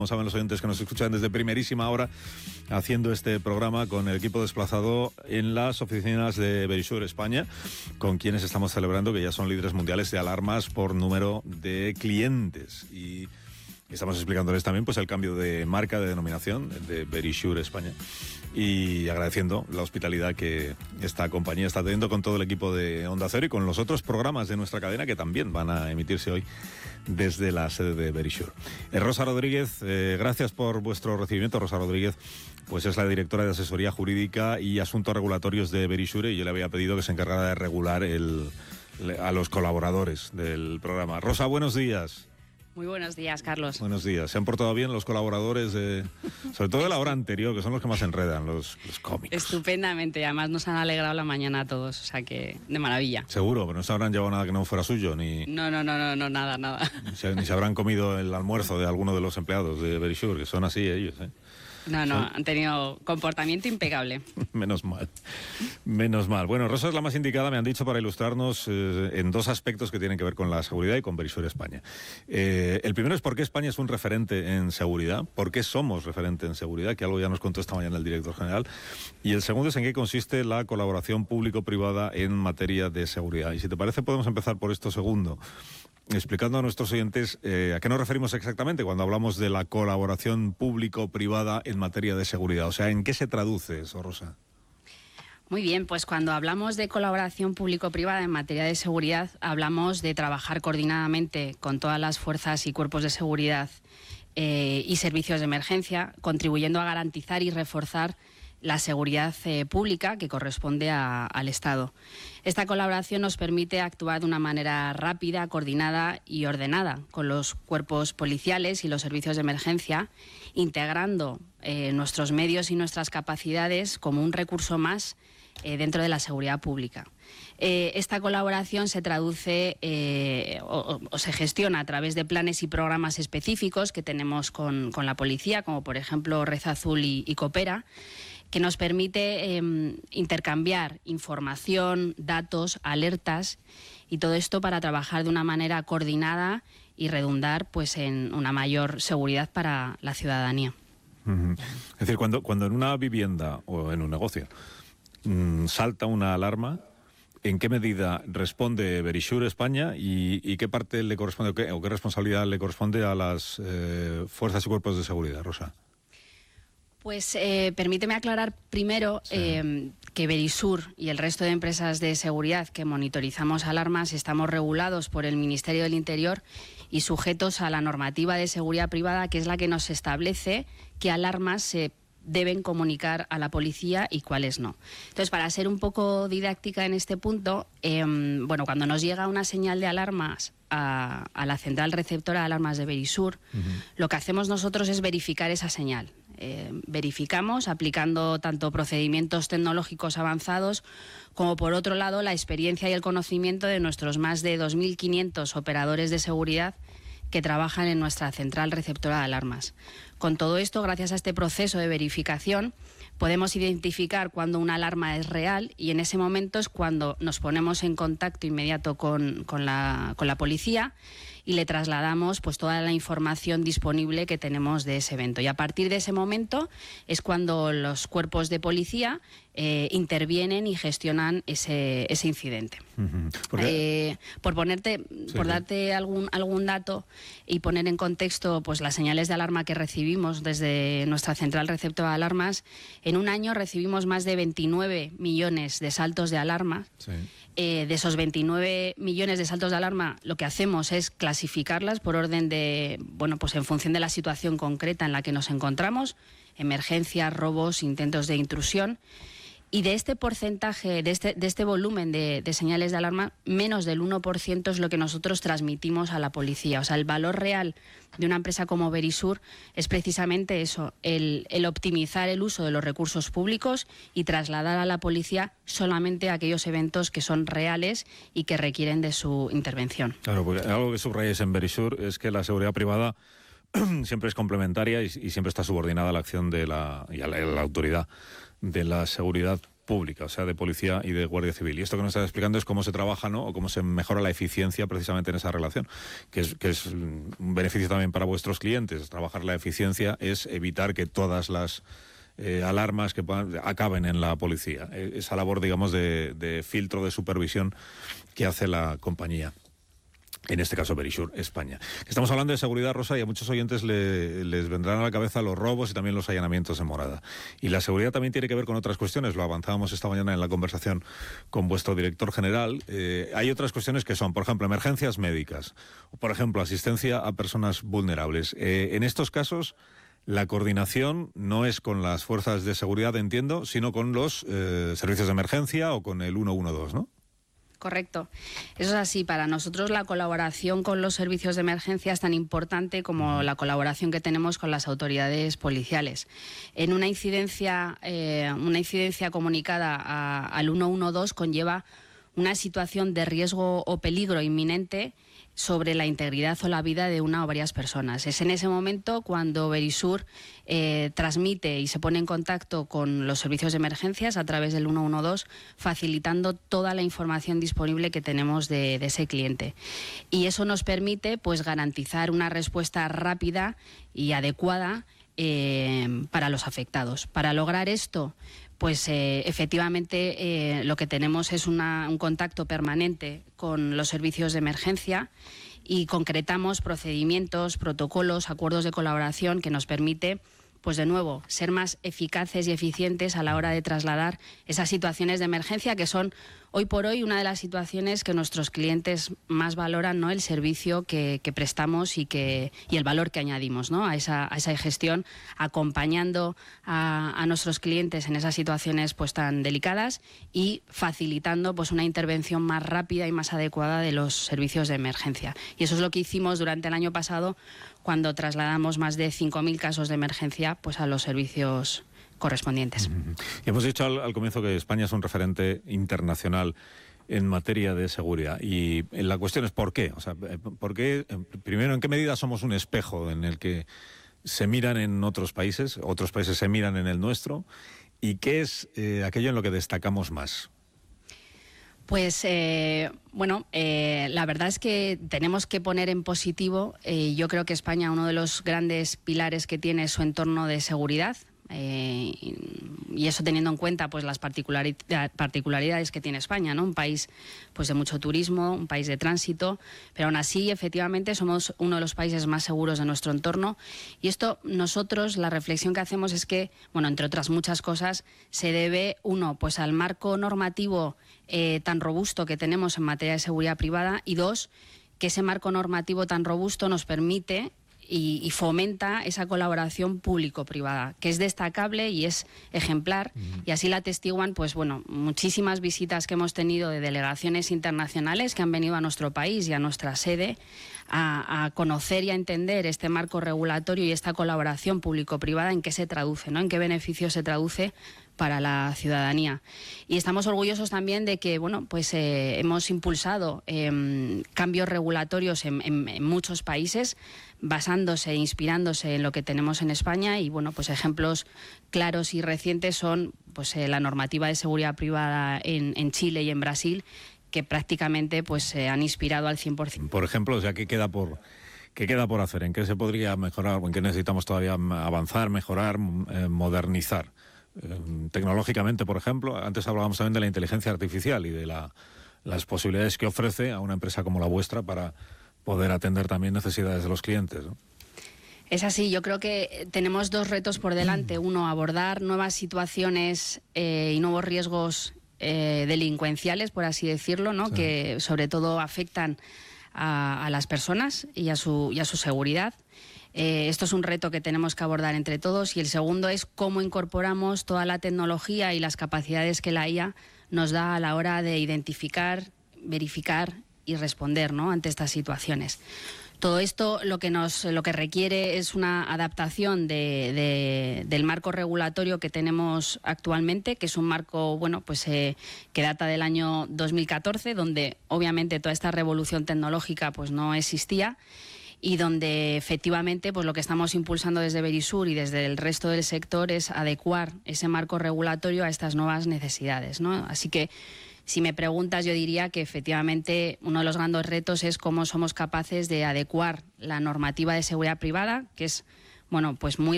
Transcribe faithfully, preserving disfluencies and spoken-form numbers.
Como saben los oyentes que nos escuchan desde primerísima hora, haciendo este programa con el equipo desplazado en las oficinas de Verisure España, con quienes estamos celebrando que ya son líderes mundiales de alarmas por número de clientes. Y estamos explicándoles también pues el cambio de marca, de denominación de Verisure España. Y agradeciendo la hospitalidad que esta compañía está teniendo con todo el equipo de Onda Cero y con los otros programas de nuestra cadena que también van a emitirse hoy desde la sede de Verisure. Eh, Rosa Rodríguez, eh, gracias por vuestro recibimiento. Rosa Rodríguez pues es la directora de Asesoría Jurídica y Asuntos Regulatorios de Verisure, y yo le había pedido que se encargara de regular el, a los colaboradores del programa. Rosa, buenos días. Muy buenos días, Carlos. Buenos días. ¿Se han portado bien los colaboradores, de, sobre todo de la hora anterior, que son los que más enredan, los, los cómicos? Estupendamente. Además nos han alegrado la mañana a todos, o sea que de maravilla. Seguro, pero no se habrán llevado nada que no fuera suyo, ni... No, no, no, no, no nada, nada. Ni se, ni se habrán comido el almuerzo de alguno de los empleados de Verisure, que son así ellos, ¿eh? No, no, han tenido comportamiento impecable. Menos mal, menos mal. Bueno, Rosa es la más indicada, me han dicho, para ilustrarnos eh, en dos aspectos que tienen que ver con la seguridad y con Verisure España. Eh, el primero es por qué España es un referente en seguridad, por qué somos referente en seguridad, que algo ya nos contó esta mañana el director general. Y el segundo es en qué consiste la colaboración público-privada en materia de seguridad. Y si te parece, podemos empezar por esto segundo, explicando a nuestros oyentes eh, a qué nos referimos exactamente cuando hablamos de la colaboración público-privada en materia de seguridad. O sea, ¿en qué se traduce eso, Rosa? Muy bien, pues cuando hablamos de colaboración público-privada en materia de seguridad, hablamos de trabajar coordinadamente con todas las fuerzas y cuerpos de seguridad eh, y servicios de emergencia, contribuyendo a garantizar y reforzar la seguridad eh, pública que corresponde a, al Estado. Esta colaboración nos permite actuar de una manera rápida, coordinada y ordenada con los cuerpos policiales y los servicios de emergencia, integrando eh, nuestros medios y nuestras capacidades como un recurso más eh, dentro de la seguridad pública. Eh, esta colaboración se traduce eh, o, o se gestiona a través de planes y programas específicos que tenemos con, con la policía, como por ejemplo Red Azul y, y Coopera, que nos permite eh, intercambiar información, datos, alertas, y todo esto para trabajar de una manera coordinada y redundar pues en una mayor seguridad para la ciudadanía. Uh-huh. Es decir, cuando, cuando en una vivienda o en un negocio mmm, salta una alarma, ¿en qué medida responde Verisure España y, y qué parte le corresponde o qué, o qué responsabilidad le corresponde a las eh, fuerzas y cuerpos de seguridad, Rosa? Pues eh, permíteme aclarar primero sí. eh, que Verisure y el resto de empresas de seguridad que monitorizamos alarmas estamos regulados por el Ministerio del Interior y sujetos a la normativa de seguridad privada, que es la que nos establece qué alarmas se deben comunicar a la policía y cuáles no. Entonces, para ser un poco didáctica en este punto, eh, bueno, cuando nos llega una señal de alarmas a, a la central receptora de alarmas de Verisure, uh-huh. lo que hacemos nosotros es verificar esa señal. Eh, verificamos aplicando tanto procedimientos tecnológicos avanzados como, por otro lado, la experiencia y el conocimiento de nuestros más de dos mil quinientos operadores de seguridad que trabajan en nuestra central receptora de alarmas. Con todo esto, gracias a este proceso de verificación, podemos identificar cuando una alarma es real, y en ese momento es cuando nos ponemos en contacto inmediato con, con, la, con la policía y le trasladamos pues toda la información disponible que tenemos de ese evento. Y a partir de ese momento es cuando los cuerpos de policía eh, intervienen y gestionan ese, ese incidente. Uh-huh. ¿Por, eh, por ponerte, sí, por darte sí. algún, algún dato y poner en contexto pues las señales de alarma que recibimos desde nuestra central receptora de alarmas, en un año recibimos más de veintinueve millones de saltos de alarma. Sí. Eh, de esos veintinueve millones de saltos de alarma, lo que hacemos es clasificarlas por orden de, bueno, pues en función de la situación concreta en la que nos encontramos, emergencias, robos, intentos de intrusión. Y de este porcentaje, de este, de este volumen de, de señales de alarma, menos del uno por ciento es lo que nosotros transmitimos a la policía. O sea, el valor real de una empresa como Verisure es precisamente eso, el, el optimizar el uso de los recursos públicos y trasladar a la policía solamente aquellos eventos que son reales y que requieren de su intervención. Claro, porque algo que subrayáis en Verisure es que la seguridad privada siempre es complementaria y, y siempre está subordinada a la acción de la, y a la, a la autoridad de la seguridad pública, o sea, de policía y de Guardia Civil. Y esto que nos está explicando es cómo se trabaja, ¿no?, o cómo se mejora la eficiencia precisamente en esa relación, que es, que es un beneficio también para vuestros clientes. Trabajar la eficiencia es evitar que todas las eh, alarmas que puedan, acaben en la policía. Esa labor, digamos, de, de filtro, de supervisión que hace la compañía. En este caso, Verisure España. Estamos hablando de seguridad, Rosa, y a muchos oyentes le, les vendrán a la cabeza los robos y también los allanamientos de morada. Y la seguridad también tiene que ver con otras cuestiones. Lo avanzábamos esta mañana en la conversación con vuestro director general. Eh, hay otras cuestiones que son, por ejemplo, emergencias médicas, o, por ejemplo, asistencia a personas vulnerables. Eh, en estos casos, la coordinación no es con las fuerzas de seguridad, entiendo, sino con los eh, servicios de emergencia o con el uno uno dos, ¿no? Correcto. Eso es así. Para nosotros la colaboración con los servicios de emergencia es tan importante como la colaboración que tenemos con las autoridades policiales. En una incidencia, eh, una incidencia comunicada a, al uno uno dos conlleva una situación de riesgo o peligro inminente sobre la integridad o la vida de una o varias personas. Es en ese momento cuando Verisure eh, transmite y se pone en contacto con los servicios de emergencias a través del uno uno dos, facilitando toda la información disponible que tenemos de, de ese cliente. Y eso nos permite, pues, garantizar una respuesta rápida y adecuada eh, para los afectados. Para lograr esto, pues eh, efectivamente eh, lo que tenemos es una, un contacto permanente con los servicios de emergencia y concretamos procedimientos, protocolos, acuerdos de colaboración que nos permite, pues de nuevo, ser más eficaces y eficientes a la hora de trasladar esas situaciones de emergencia que son hoy por hoy una de las situaciones que nuestros clientes más valoran, ¿no?, el servicio que, que prestamos y, que, y el valor que añadimos, ¿no?, a esa, a esa gestión, acompañando a, a nuestros clientes en esas situaciones, pues, tan delicadas y facilitando, pues, una intervención más rápida y más adecuada de los servicios de emergencia. Y eso es lo que hicimos durante el año pasado cuando trasladamos más de cinco mil casos de emergencia, pues, a los servicios correspondientes. Uh-huh. Y hemos dicho al, al comienzo que España es un referente internacional en materia de seguridad. Y la cuestión es ¿por qué? O sea, ¿por qué? Primero, ¿en qué medida somos un espejo en el que se miran en otros países, otros países se miran en el nuestro? ¿Y qué es eh, aquello en lo que destacamos más? Pues, eh, bueno, eh, la verdad es que tenemos que poner en positivo, eh, yo creo que España, uno de los grandes pilares que tiene es su entorno de seguridad. Eh, y eso teniendo en cuenta, pues, las particularidades que tiene España, ¿no? Un país, pues, de mucho turismo, un país de tránsito, pero aún así, efectivamente, somos uno de los países más seguros de nuestro entorno. Y esto, nosotros, la reflexión que hacemos es que, bueno, entre otras muchas cosas, se debe, uno, pues, al marco normativo eh, tan robusto que tenemos en materia de seguridad privada, y dos, que ese marco normativo tan robusto nos permite Y, y fomenta esa colaboración público-privada, que es destacable y es ejemplar, uh-huh. y así la atestiguan, pues bueno, muchísimas visitas que hemos tenido de delegaciones internacionales que han venido a nuestro país y a nuestra sede a, a conocer y a entender este marco regulatorio y esta colaboración público-privada, en qué se traduce, ¿no?, en qué beneficio se traduce para la ciudadanía. Y estamos orgullosos también de que, bueno, pues eh, hemos impulsado eh, cambios regulatorios en, en, en muchos países, basándose e inspirándose en lo que tenemos en España, y bueno, pues ejemplos claros y recientes son, pues eh, la normativa de seguridad privada en, en Chile y en Brasil, que prácticamente, pues se han inspirado al cien por ciento. Por ejemplo, o sea, ¿qué queda por qué queda por hacer? ¿En qué se podría mejorar o en qué necesitamos todavía avanzar, mejorar, eh, modernizar? Eh, tecnológicamente, por ejemplo, antes hablábamos también de la inteligencia artificial y de la, las posibilidades que ofrece a una empresa como la vuestra para poder atender también necesidades de los clientes, ¿no? Es así, yo creo que tenemos dos retos por delante. Uno, abordar nuevas situaciones eh, y nuevos riesgos eh, delincuenciales, por así decirlo, ¿no? Sí. Que sobre todo afectan a, a las personas y a su, y a su seguridad. Eh, esto es un reto que tenemos que abordar entre todos, y el segundo es cómo incorporamos toda la tecnología y las capacidades que la I A nos da a la hora de identificar, verificar y responder, ¿no?, ante estas situaciones. Todo esto lo que nos lo que requiere es una adaptación de, de, del marco regulatorio que tenemos actualmente, que es un marco, bueno, pues eh, que data del año dos mil catorce, donde obviamente toda esta revolución tecnológica pues no existía. y donde efectivamente pues lo que estamos impulsando desde Verisur y desde el resto del sector es adecuar ese marco regulatorio a estas nuevas necesidades, ¿no? Así que, si me preguntas, yo diría que efectivamente uno de los grandes retos es cómo somos capaces de adecuar la normativa de seguridad privada, que es, bueno, pues muy